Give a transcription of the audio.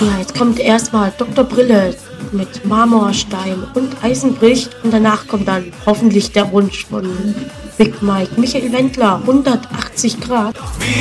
Ja, jetzt kommt erstmal Dr. Brille mit Marmorstein und Eisenbricht und danach kommt dann hoffentlich der Wunsch von Big Mike. Michael Wendler, 180 Grad.